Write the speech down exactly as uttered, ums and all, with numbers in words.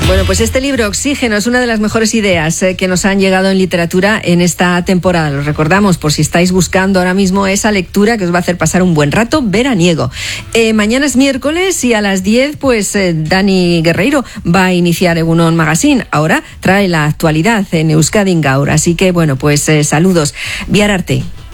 Bueno, pues este libro, Oxígeno, es una de las mejores ideas eh, que nos han llegado en literatura en esta temporada. Lo recordamos por si estáis buscando ahora mismo esa lectura que os va a hacer pasar un buen rato veraniego. Eh, mañana es miércoles y a las diez, pues eh, Dani Guerreiro va a iniciar Egunon Magazine. Ahora trae la actualidad en Euskadi Gaur. Así que, bueno, pues eh, saludos. Bihar arte.